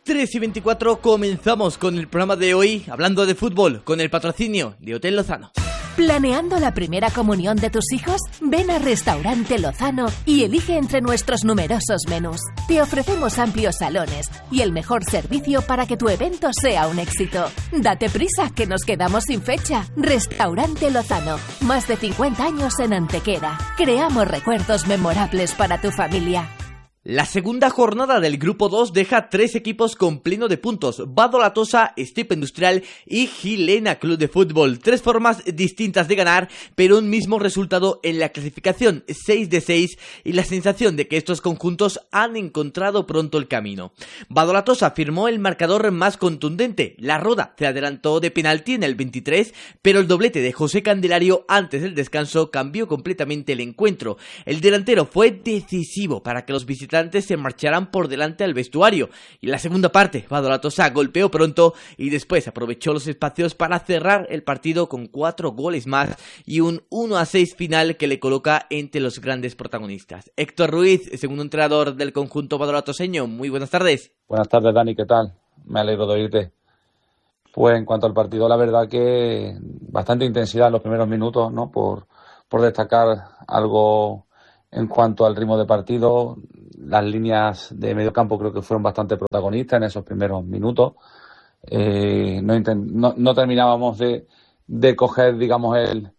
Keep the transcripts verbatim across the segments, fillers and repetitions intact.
tres y veinticuatro comenzamos con el programa de hoy hablando de fútbol con el patrocinio de Hotel Lozano. ¿Planeando la primera comunión de tus hijos? Ven a Restaurante Lozano y elige entre nuestros numerosos menús. Te ofrecemos amplios salones y el mejor servicio para que tu evento sea un éxito. Date prisa, que nos quedamos sin fecha. Restaurante Lozano, más de cincuenta años en Antequera. Creamos recuerdos memorables para tu familia. La segunda jornada del Grupo dos deja tres equipos con pleno de puntos: Vado La Tosa, Estepa Industrial y Gilena Club de Fútbol. Tres formas distintas de ganar, pero un mismo resultado en la clasificación, seis de seis, y la sensación de que estos conjuntos han encontrado pronto el camino. Vado La Tosa firmó el marcador más contundente. La Roda se adelantó de penalti en el veintitrés, pero el doblete de José Candelario antes del descanso cambió completamente el encuentro. El delantero fue decisivo para que los visitantes se marcharán por delante al vestuario, y en la segunda parte Vado La Tosa golpeó pronto y después aprovechó los espacios para cerrar el partido con cuatro goles más y un uno a seis final que le coloca entre los grandes protagonistas. Héctor Ruiz, segundo entrenador del conjunto vadolatoseño, muy buenas tardes. Buenas tardes, Dani, ¿qué tal? Me alegro de oírte. Pues en cuanto al partido, la verdad que bastante intensidad en los primeros minutos, ¿no? Por, por destacar algo en cuanto al ritmo de partido. Las líneas de medio campo creo que fueron bastante protagonistas en esos primeros minutos. Eh, no, intent- no, no terminábamos de, de coger, digamos, el,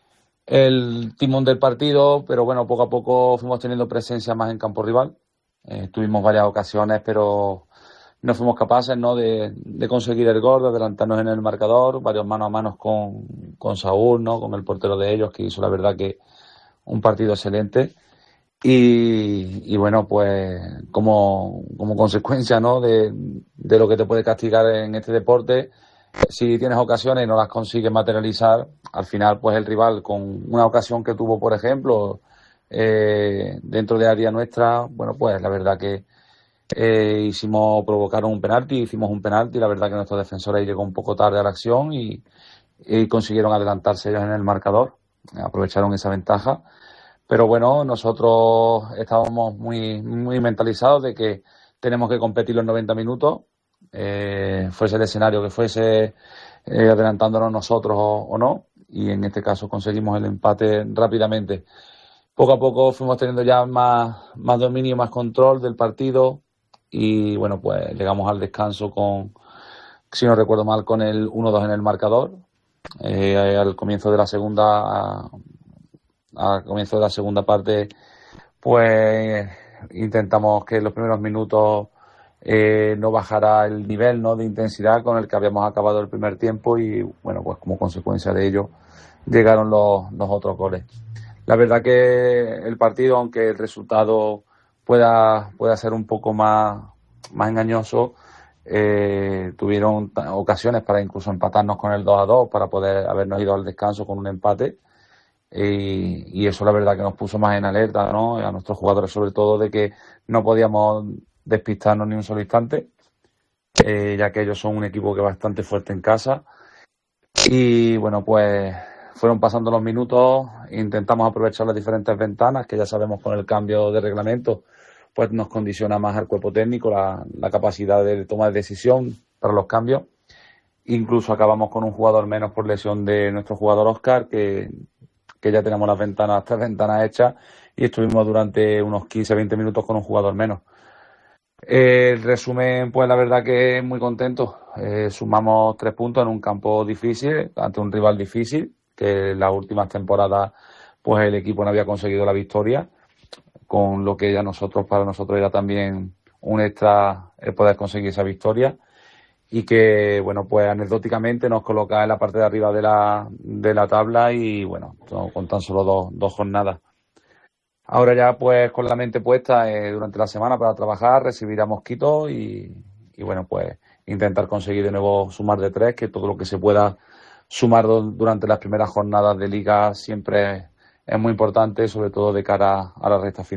el timón del partido, pero bueno, poco a poco fuimos teniendo presencia más en campo rival. Eh, tuvimos varias ocasiones, pero no fuimos capaces, ¿no?, de, de conseguir el gol, de adelantarnos en el marcador. Varios mano a mano con, con Saúl, ¿no?, con el portero de ellos, que hizo la verdad que un partido excelente. Y, y bueno, pues como, como consecuencia, ¿no?, de, de lo que te puede castigar en este deporte, si tienes ocasiones y no las consigues materializar, al final pues el rival, con una ocasión que tuvo, por ejemplo, eh, dentro de área nuestra, bueno, pues la verdad que eh, hicimos, provocaron un penalti, hicimos un penalti, la verdad que nuestros defensores llegó un poco tarde a la acción y, y consiguieron adelantarse ellos en el marcador, aprovecharon esa ventaja. Pero bueno, nosotros estábamos muy, muy mentalizados de que tenemos que competir los noventa minutos, eh, fuese el escenario que fuese, eh, adelantándonos nosotros o, o no, y en este caso conseguimos el empate rápidamente. Poco a poco fuimos teniendo ya más, más dominio, más control del partido, y bueno, pues llegamos al descanso con, si no recuerdo mal, con el uno dos en el marcador. Eh, al comienzo de la segunda... Al comienzo de la segunda parte, pues intentamos que en los primeros minutos eh, no bajara el nivel, ¿no?, de intensidad con el que habíamos acabado el primer tiempo, y bueno, pues como consecuencia de ello llegaron los, los otros goles. La verdad que el partido, aunque el resultado pueda, pueda ser un poco más, más engañoso, eh, tuvieron ocasiones para incluso empatarnos con el dos a dos, para poder habernos ido al descanso con un empate. Y, y eso la verdad que nos puso más en alerta, ¿no?, a nuestros jugadores, sobre todo, de que no podíamos despistarnos ni un solo instante, eh, ya que ellos son un equipo que es bastante fuerte en casa. Y bueno, pues fueron pasando los minutos, intentamos aprovechar las diferentes ventanas, que ya sabemos con el cambio de reglamento pues nos condiciona más al cuerpo técnico la, la capacidad de tomar decisión para los cambios. Incluso acabamos con un jugador menos por lesión de nuestro jugador Óscar, que que ya tenemos las ventanas, tres ventanas hechas, y estuvimos durante unos quince a veinte minutos con un jugador menos. Eh, el resumen, pues la verdad que muy contento. Eh, sumamos tres puntos en un campo difícil, ante un rival difícil, que en las últimas temporadas pues el equipo no había conseguido la victoria, con lo que ya nosotros, para nosotros era también un extra el poder conseguir esa victoria. Y que, bueno, pues anecdóticamente nos coloca en la parte de arriba de la, de la tabla, y bueno, con tan solo dos, dos jornadas. Ahora ya pues con la mente puesta eh, durante la semana para trabajar, recibir a Mosquito y, y bueno, pues intentar conseguir de nuevo sumar de tres, que todo lo que se pueda sumar do, durante las primeras jornadas de liga siempre es, es muy importante, sobre todo de cara a la recta final.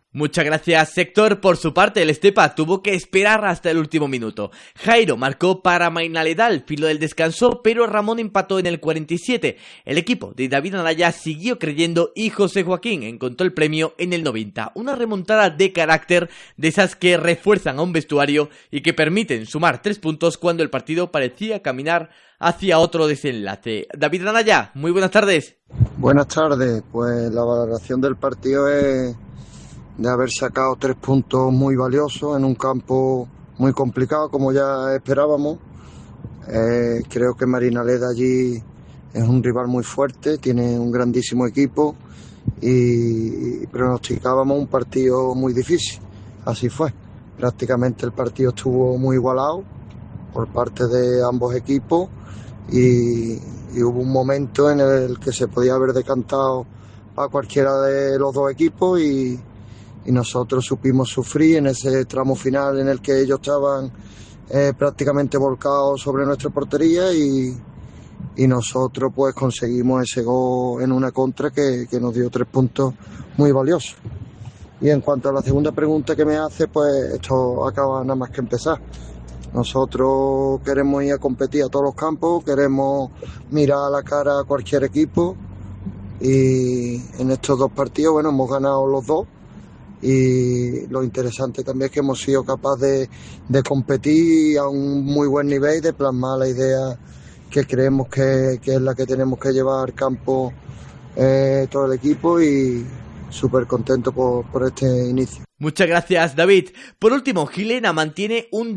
Muchas gracias, Héctor. Por su parte, el Estepa tuvo que esperar hasta el último minuto. Jairo marcó para Mainaleda al filo del descanso, pero Ramón empató en el cuarenta y siete. El equipo de David Anaya siguió creyendo y José Joaquín encontró el premio en el noventa. Una remontada de carácter, de esas que refuerzan a un vestuario y que permiten sumar tres puntos cuando el partido parecía caminar hacia otro desenlace. David Anaya, muy buenas tardes. Buenas tardes. Pues la valoración del partido es de haber sacado tres puntos muy valiosos en un campo muy complicado, como ya esperábamos. Eh, creo que Mainaleda allí es un rival muy fuerte, tiene un grandísimo equipo y pronosticábamos un partido muy difícil. Así fue. Prácticamente el partido estuvo muy igualado por parte de ambos equipos y, y hubo un momento en el que se podía haber decantado a cualquiera de los dos equipos y y nosotros supimos sufrir en ese tramo final en el que ellos estaban eh, prácticamente volcados sobre nuestra portería y, y nosotros pues conseguimos ese gol en una contra que, que nos dio tres puntos muy valiosos. Y en cuanto a la segunda pregunta que me hace, pues esto acaba nada más que empezar. Nosotros queremos ir a competir a todos los campos, queremos mirar a la cara a cualquier equipo y en estos dos partidos, bueno, hemos ganado los dos. Y lo interesante también es que hemos sido capaces de, de competir a un muy buen nivel y de plasmar la idea que creemos que, que es la que tenemos que llevar al campo eh, todo el equipo y súper contento por, por este inicio. Muchas gracias, David. Por último, Gilena mantiene un